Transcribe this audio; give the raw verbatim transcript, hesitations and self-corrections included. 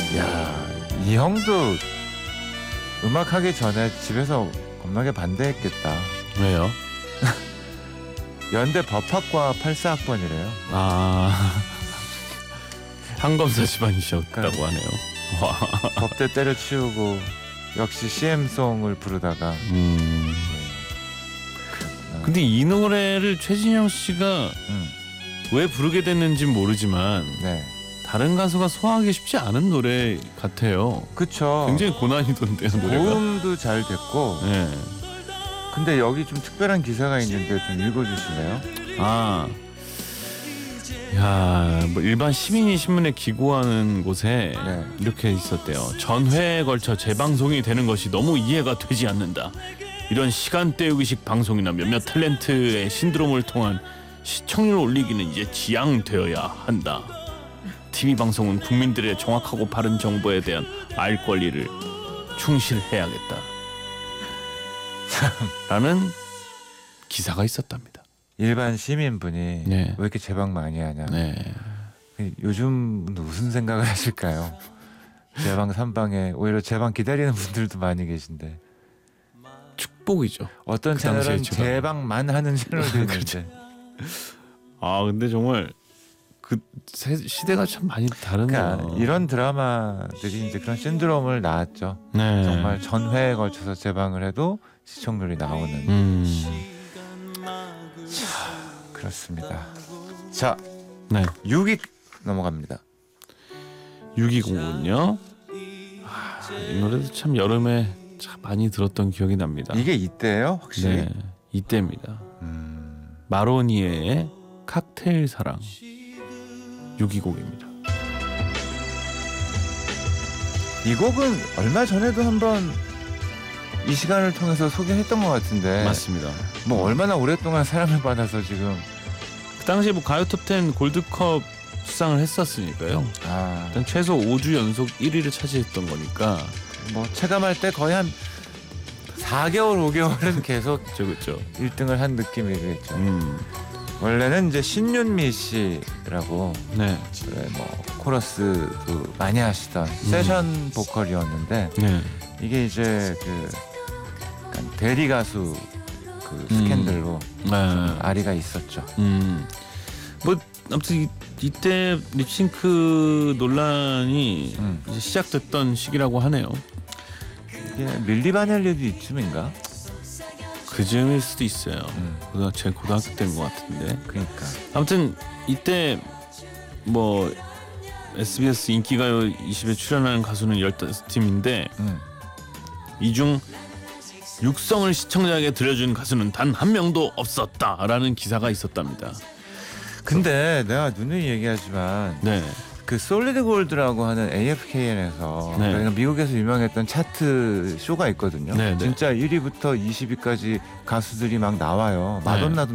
야, 이 형도 음악 하기 전에 집에서 겁나게 반대했겠다. 왜요? 연대 법학과 팔사 학번이래요. 아, 판검사 집안이셨다고 하네요. 와. 법대 때려치우고 역시 씨엠송을 부르다가. 음. 네. 근데 이 노래를 최진영 씨가 음. 왜 부르게 됐는지 모르지만 네. 다른 가수가 소화하기 쉽지 않은 노래 같아요. 그쵸. 굉장히 고난이던데요, 노래가. 고음도 잘 됐고. 네. 근데 여기 좀 특별한 기사가 있는데 좀 읽어주실래요? 아, 야, 뭐 일반 시민이 신문에 기고하는 곳에 네. 이렇게 있었대요. 전회에 걸쳐 재방송이 되는 것이 너무 이해가 되지 않는다. 이런 시간 때우기식 방송이나 몇몇 탤런트의 신드롬을 통한 시청률 올리기는 이제 지양되어야 한다. 티비 방송은 국민들의 정확하고 바른 정보에 대한 알 권리를 충실해야겠다. 라는 기사가 있었답니다. 일반 시민분이 네. 왜 이렇게 재방 많이 하냐. 네. 요즘 무슨 생각을 하실까요? 재방 삼방에 오히려 재방 기다리는 분들도 많이 계신데. 축복이죠. 어떤 그 당시에 채널은 제가- 재방만 하는 채널도 있는데. 아, 근데 정말 그 세, 시대가 참 많이 다르네요. 그러니까 이런 드라마들이 이제 그런 신드롬을 낳았죠. 네. 정말 전회에 걸쳐서 재방을 해도 시청률이 나오는. 음. 그렇습니다. 자, 네. 육 위 넘어갑니다. 육이공군요. 아, 이 노래도 참 여름에 참 많이 들었던 기억이 납니다. 이게 이때예요, 확실히. 네, 이때입니다. 음, 마로니에의 칵테일 사랑. 육이곡입니다. 이 곡은 얼마 전에도 한번 이 시간을 통해서 소개했던 것 같은데. 맞습니다. 뭐 얼마나 오랫동안 사랑을 받아서 지금. 그 당시에 뭐 가요 톱텐 골드컵 수상을 했었으니까요. 아, 일단 최소 오 주 연속 일 위를 차지했던 거니까. 뭐 체감할 때 거의 한 사 개월, 오 개월은 계속 그렇죠, 그렇죠. 일 등을 한 느낌이겠죠. 음, 원래는 이제 신윤미 씨라고 네, 그래 뭐 코러스도 많이 하시던 세션 보컬이었는데 네, 이게 이제 그 약간 대리 가수 그 스캔들로 네. 좀 아리가 있었죠. 음, 뭐 아무튼 이, 이때 립싱크 논란이 음. 이제 시작됐던 시기라고 하네요. 이게 밀리 바넬리도 이쯤인가? 그 즈음일 수도 있어요. 음. 고등 제 고등학교 때인 것 같은데. 그러니까 아무튼 이때 뭐 에스비에스 인기가요 이십에 출연하는 가수는 열다섯 팀인데 음. 이 중 육성을 시청자에게 들려준 가수는 단 한 명도 없었다라는 기사가 있었답니다. 근데 내가 누누이 얘기하지만 네, 그 솔리드 골드라고 하는 에이에프케이엔에서 네. 그러니까 미국에서 유명했던 차트 쇼가 있거든요. 네, 네. 진짜 일 위부터 이십 위까지 가수들이 막 나와요. 네. 마돈나도